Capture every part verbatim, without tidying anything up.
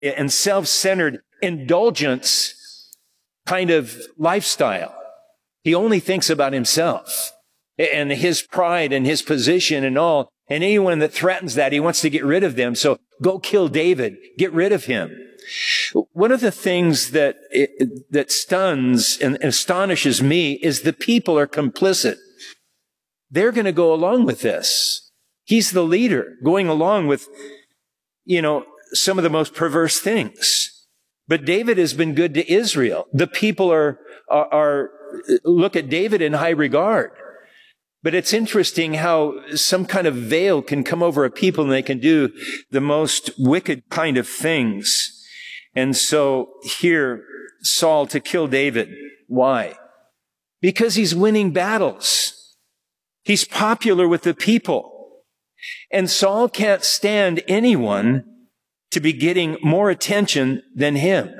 and self-centered indulgence kind of lifestyle. He only thinks about himself and his pride and his position and all. And anyone that threatens that, he wants to get rid of them. So go kill David. Get rid of him. One of the things that that stuns and astonishes me is the people are complicit. They're going to go along with this. He's the leader going along with, you know, some of the most perverse things. But David has been good to Israel. The people are, are, are look at David in high regard. But it's interesting how some kind of veil can come over a people and they can do the most wicked kind of things. And so here, Saul to kill David. Why? Because he's winning battles. He's popular with the people. And Saul can't stand anyone to be getting more attention than him.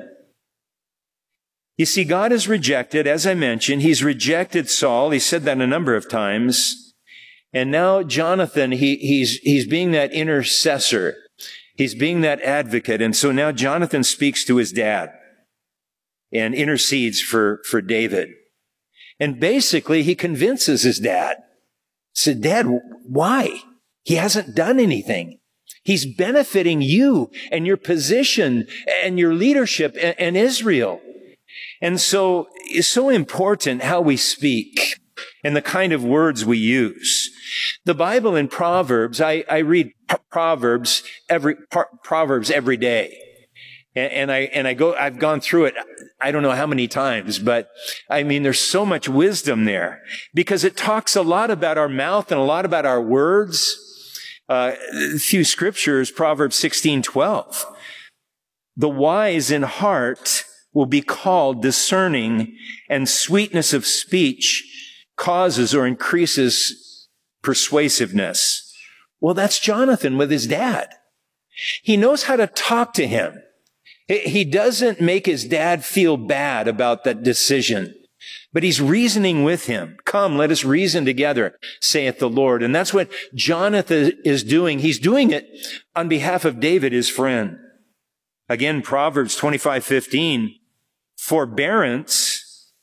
You see, God has rejected, as I mentioned, he's rejected Saul. He said that a number of times. And now Jonathan, he, he's, he's being that intercessor. He's being that advocate. And so now Jonathan speaks to his dad and intercedes for, for David. And basically he convinces his dad. Said, Dad, why? He hasn't done anything. He's benefiting you and your position and your leadership and, and Israel. And so it's so important how we speak and the kind of words we use. The Bible in Proverbs, I, I read Proverbs every, Proverbs every day. And, and I, and I go, I've gone through it, I don't know how many times, but I mean, there's so much wisdom there because it talks a lot about our mouth and a lot about our words. Uh, a few scriptures, Proverbs sixteen twelve. The wise in heart will be called discerning, and sweetness of speech causes or increases persuasiveness. Well, that's Jonathan with his dad. He knows how to talk to him. He doesn't make his dad feel bad about that decision, but he's reasoning with him. Come, let us reason together, saith the Lord. And that's what Jonathan is doing. He's doing it on behalf of David, his friend. Again, Proverbs twenty-five fifteen. Forbearance,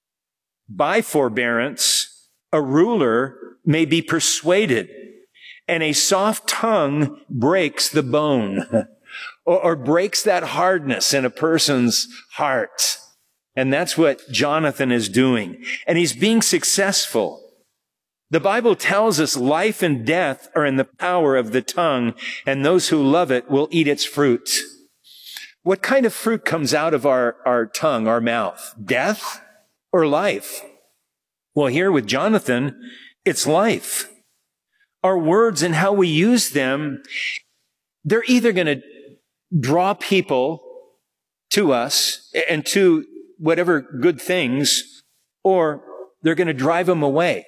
by forbearance, a ruler may be persuaded, and a soft tongue breaks the bone, or, or breaks that hardness in a person's heart. And that's what Jonathan is doing. And he's being successful. The Bible tells us life and death are in the power of the tongue, and those who love it will eat its fruit. What kind of fruit comes out of our, our tongue, our mouth? Death or life? Well, here with Jonathan, it's life. Our words and how we use them, they're either going to draw people to us and to whatever good things, or they're going to drive them away.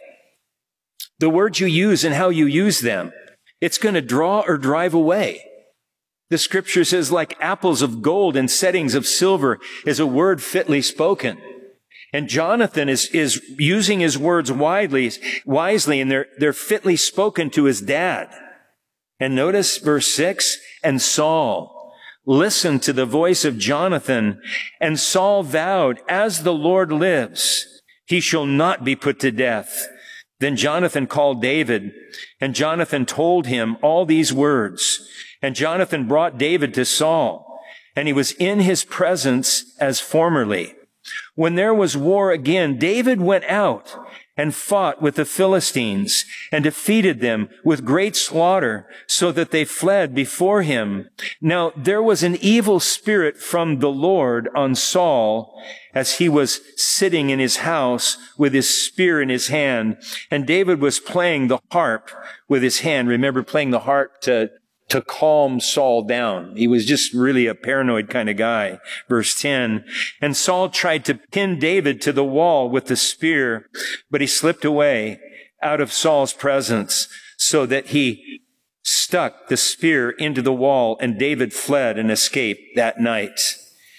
The words you use and how you use them, it's going to draw or drive away. The scripture says, like apples of gold and settings of silver is a word fitly spoken. And Jonathan is, is using his words widely, wisely, and they're, they're fitly spoken to his dad. And notice verse six, and Saul listened to the voice of Jonathan, and Saul vowed, as the Lord lives, he shall not be put to death. Then Jonathan called David, and Jonathan told him all these words. And Jonathan brought David to Saul, and he was in his presence as formerly. When there was war again, David went out and fought with the Philistines and defeated them with great slaughter, so that they fled before him. Now there was an evil spirit from the Lord on Saul as he was sitting in his house with his spear in his hand, and David was playing the harp with his hand. Remember, playing the harp to to calm Saul down. He was just really a paranoid kind of guy. Verse ten, and Saul tried to pin David to the wall with the spear, but he slipped away out of Saul's presence, so that he stuck the spear into the wall, and David fled and escaped that night.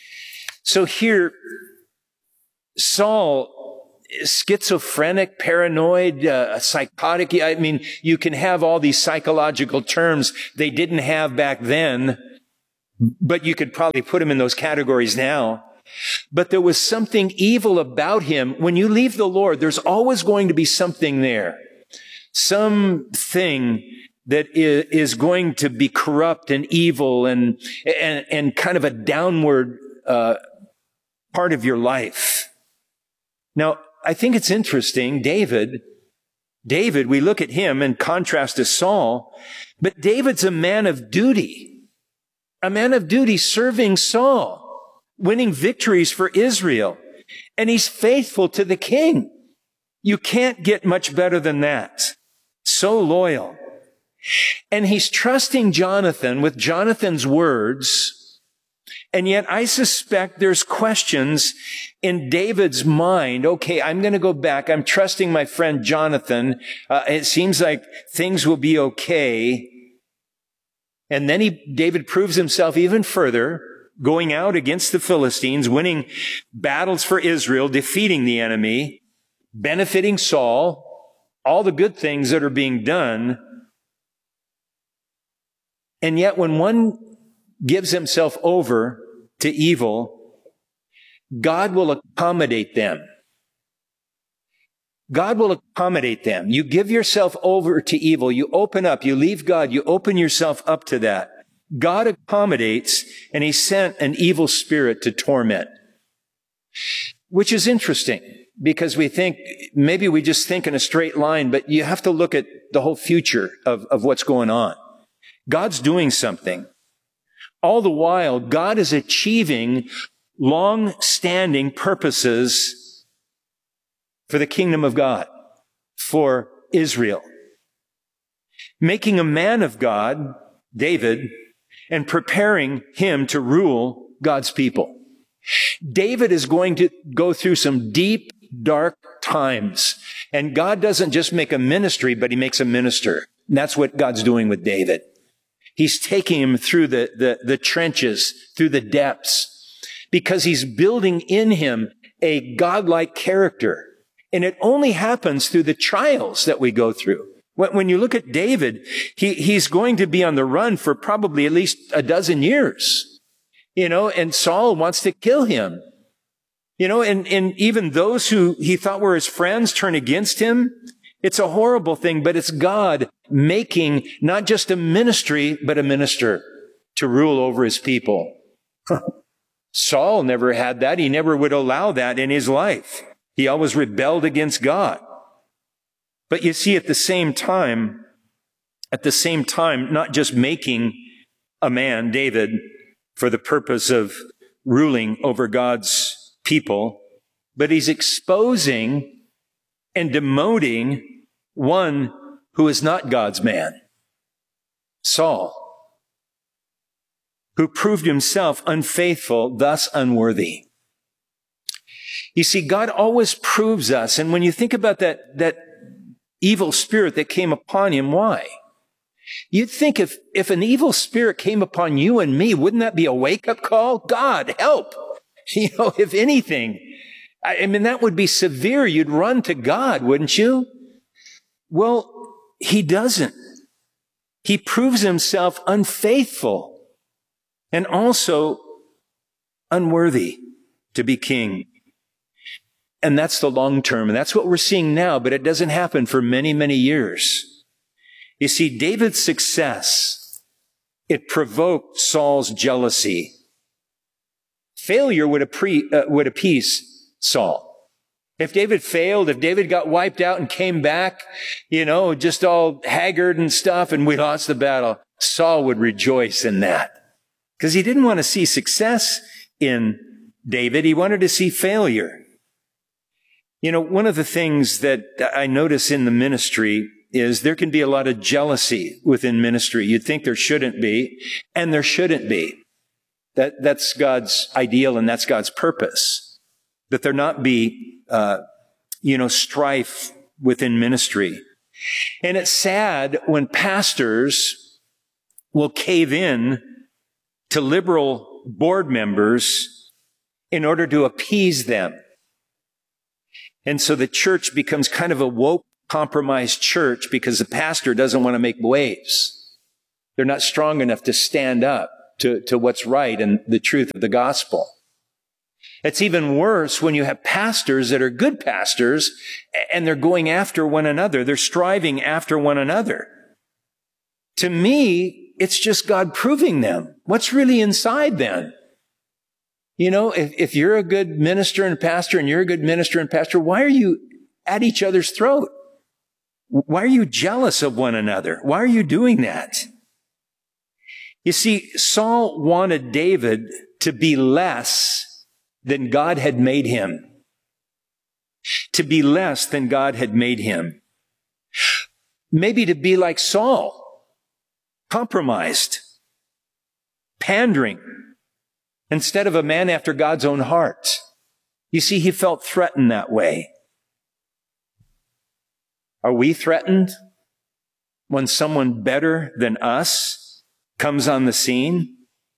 So here, Saul, schizophrenic, paranoid, uh, psychotic. I mean, you can have all these psychological terms they didn't have back then, but you could probably put him in those categories now. But there was something evil about him. When you leave the Lord, there's always going to be something there. Something that is going to be corrupt and evil and, and, and kind of a downward uh, part of your life. Now, I think it's interesting, David, David, we look at him in contrast to Saul, but David's a man of duty, a man of duty serving Saul, winning victories for Israel, and he's faithful to the king. You can't get much better than that. So loyal. And he's trusting Jonathan with Jonathan's words. And yet I suspect there's questions in David's mind. Okay, I'm going to go back. I'm trusting my friend Jonathan. Uh, it seems like things will be okay. And then he, David proves himself even further, going out against the Philistines, winning battles for Israel, defeating the enemy, benefiting Saul, all the good things that are being done. And yet when one gives himself over to evil, God will accommodate them. God will accommodate them. You give yourself over to evil. You open up. You leave God. You open yourself up to that. God accommodates, and he sent an evil spirit to torment. Which is interesting, because we think, maybe we just think in a straight line, but you have to look at the whole future of, of what's going on. God's doing something. All the while, God is achieving long-standing purposes for the kingdom of God, for Israel. Making a man of God, David, and preparing him to rule God's people. David is going to go through some deep, dark times. And God doesn't just make a ministry, but he makes a minister. And that's what God's doing with David. He's taking him through the, the, the trenches, through the depths, because he's building in him a godlike character. And it only happens through the trials that we go through. When, when you look at David, he, he's going to be on the run for probably at least a dozen years. You know, and Saul wants to kill him. You know, and, and even those who he thought were his friends turn against him. It's a horrible thing, but it's God making not just a ministry, but a minister to rule over his people. Saul never had that. He never would allow that in his life. He always rebelled against God. But you see, at the same time, at the same time, not just making a man, David, for the purpose of ruling over God's people, but he's exposing and demoting one who is not God's man, Saul, who proved himself unfaithful, thus unworthy. You see, God always proves us, and when you think about that, that evil spirit that came upon him, why? You'd think if, if an evil spirit came upon you and me, wouldn't that be a wake-up call? God, help! You know, if anything, I, I mean, that would be severe. You'd run to God, wouldn't you? Well, he doesn't. He proves himself unfaithful and also unworthy to be king. And that's the long term. And that's what we're seeing now, but it doesn't happen for many, many years. You see, David's success, it provoked Saul's jealousy. Failure would, appre- uh, would appease Saul. If David failed, if David got wiped out and came back, you know, just all haggard and stuff, and we lost the battle, Saul would rejoice in that. Because he didn't want to see success in David. He wanted to see failure. You know, one of the things that I notice in the ministry is there can be a lot of jealousy within ministry. You'd think there shouldn't be, and there shouldn't be. That, that's God's ideal and that's God's purpose. That there not be, uh, you know, strife within ministry. And it's sad when pastors will cave in to liberal board members in order to appease them. And so the church becomes kind of a woke, compromised church because the pastor doesn't want to make waves. They're not strong enough to stand up to, to what's right and the truth of the gospel. It's even worse when you have pastors that are good pastors and they're going after one another. They're striving after one another. To me, it's just God proving them. What's really inside then? You know, if, if you're a good minister and pastor and you're a good minister and pastor, why are you at each other's throat? Why are you jealous of one another? Why are you doing that? You see, Saul wanted David to be less than God had made him. To be less than God had made him. Maybe to be like Saul, compromised, pandering, instead of a man after God's own heart. You see, he felt threatened that way. Are we threatened when someone better than us comes on the scene?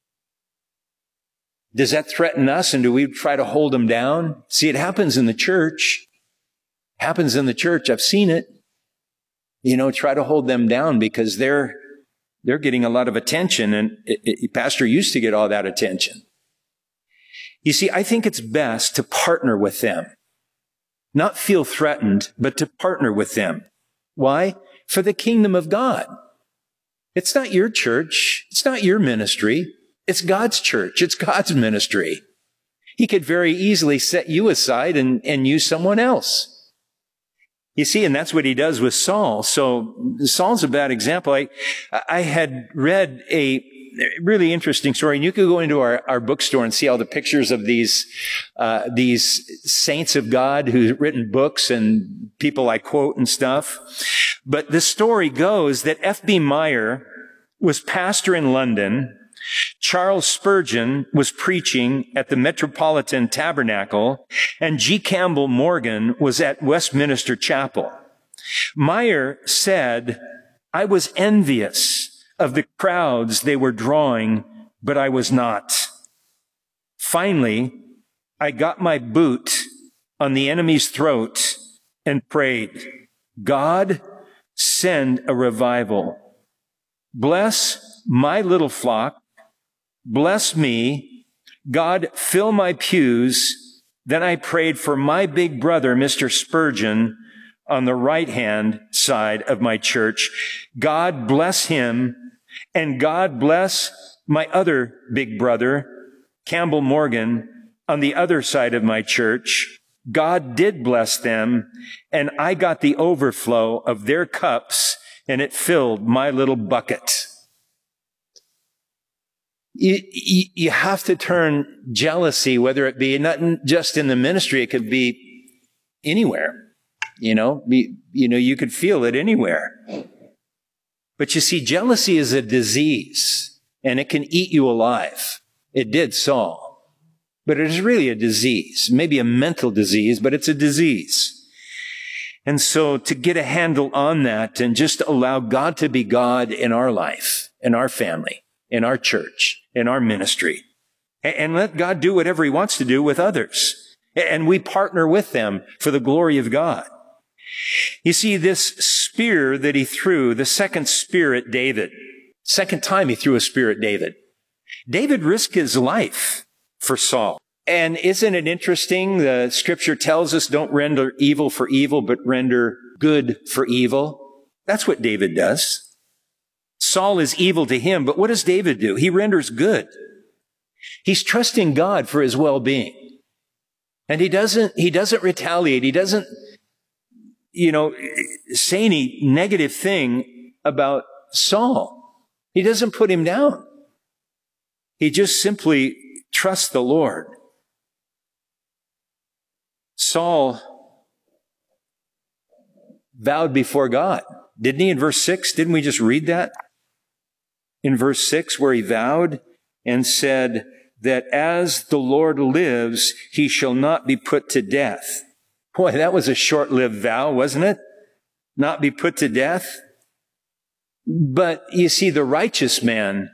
Does that threaten us, and do we try to hold them down? See, it happens in the church. Happens in the church. I've seen it. You know, try to hold them down because they're they're getting a lot of attention, and it, it, pastor used to get all that attention. You see, I think it's best to partner with them. Not feel threatened, but to partner with them. Why? For the kingdom of God. It's not your church. It's not your ministry. It's God's church. It's God's ministry. He could very easily set you aside and, and use someone else. You see, and that's what he does with Saul. So Saul's a bad example. I, I had read a really interesting story, and you could go into our, our bookstore and see all the pictures of these, uh, these saints of God who've written books and people I quote and stuff. But the story goes that F B Meyer was pastor in London. Charles Spurgeon was preaching at the Metropolitan Tabernacle, and G. Campbell Morgan was at Westminster Chapel. Meyer said, I was envious of the crowds they were drawing, but I was not. Finally, I got my boot on the enemy's throat and prayed, God, send a revival. Bless my little flock. Bless me. God, fill my pews. Then I prayed for my big brother, Mister Spurgeon, on the right-hand side of my church. God bless him, and God bless my other big brother, Campbell Morgan, on the other side of my church. God did bless them, and I got the overflow of their cups, and it filled my little bucket. You, you, you have to turn jealousy, whether it be not just in the ministry, it could be anywhere. You know, be, you know, you could feel it anywhere. But you see, jealousy is a disease, and it can eat you alive. It did Saul. But it is really a disease, maybe a mental disease, but it's a disease. And so to get a handle on that and just allow God to be God in our life, in our family, in our church, in our ministry, and let God do whatever he wants to do with others. And we partner with them for the glory of God. You see, this spear that he threw, the second spear at David, second time he threw a spear at David, David risked his life for Saul. And isn't it interesting? The scripture tells us don't render evil for evil, but render good for evil. That's what David does. Saul is evil to him, but what does David do? He renders good. He's trusting God for his well-being. And he doesn't, he doesn't retaliate. He doesn't, you know, say any negative thing about Saul. He doesn't put him down. He just simply trusts the Lord. Saul vowed before God, didn't he? In verse six, didn't we just read that? In verse six, where he vowed and said that as the Lord lives, he shall not be put to death. Boy, that was a short-lived vow, wasn't it? Not be put to death. But you see, the righteous man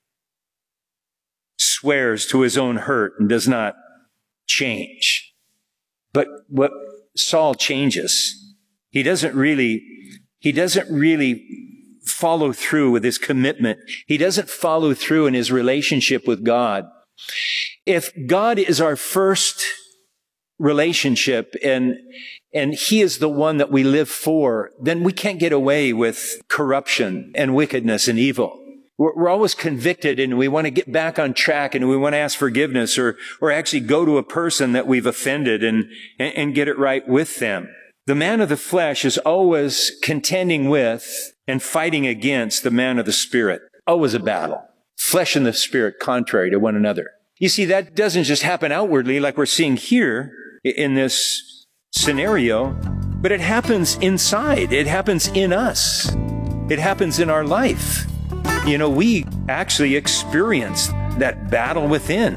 swears to his own hurt and does not change. But what Saul changes, he doesn't really, he doesn't really follow through with his commitment. He doesn't follow through in his relationship with God. If God is our first relationship and and he is the one that we live for, then we can't get away with corruption and wickedness and evil. We're, we're always convicted and we want to get back on track and we want to ask forgiveness or or actually go to a person that we've offended and, and, and get it right with them. The man of the flesh is always contending with and fighting against the man of the spirit. Always a battle. Flesh and the spirit contrary to one another. You see, that doesn't just happen outwardly like we're seeing here in this scenario, but it happens inside. It happens in us. It happens in our life. You know, we actually experience that battle within.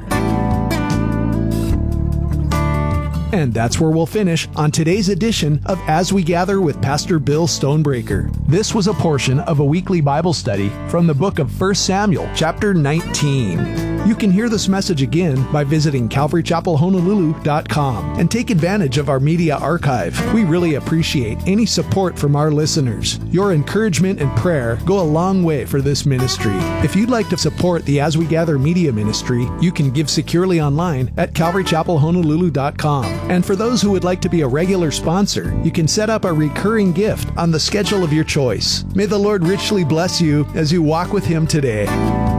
And that's where we'll finish on today's edition of As We Gather with Pastor Bill Stonebreaker. This was a portion of a weekly Bible study from the book of First Samuel, chapter nineteen. You can hear this message again by visiting calvary chapel honolulu dot com and take advantage of our media archive. We really appreciate any support from our listeners. Your encouragement and prayer go a long way for this ministry. If you'd like to support the As We Gather media ministry, you can give securely online at calvary chapel honolulu dot com. And for those who would like to be a regular sponsor, you can set up a recurring gift on the schedule of your choice. May the Lord richly bless you as you walk with Him today.